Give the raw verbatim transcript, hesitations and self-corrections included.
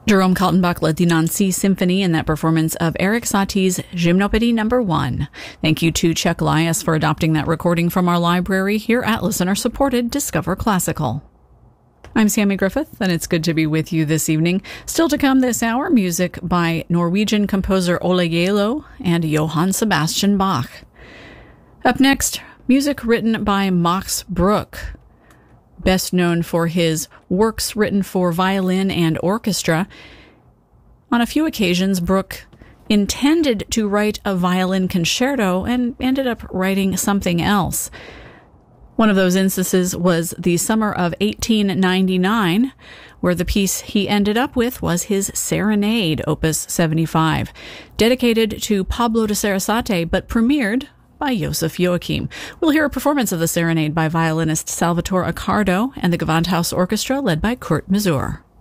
Jerome Kaltenbach led the Nancy Symphony in that performance of Erik Satie's Gymnopédie Number One. Thank you to Chuck Lias for adopting that recording from our library here at listener-supported Discover Classical. I'm Sammy Griffith, and it's good to be with you this evening. Still to come this hour, music by Norwegian composer Ole Gjeilo and Johann Sebastian Bach. Up next, music written by Max Bruch, best known for his works written for violin and orchestra. On a few occasions, Bruch intended to write a violin concerto and ended up writing something else. One of those instances was the summer of eighteen ninety-nine, where the piece he ended up with was his Serenade, Opus seventy-five, dedicated to Pablo de Sarasate, but premiered by Joseph Joachim. We'll hear a performance of the Serenade by violinist Salvatore Accardo and the Gewandhaus Orchestra led by Kurt Masur.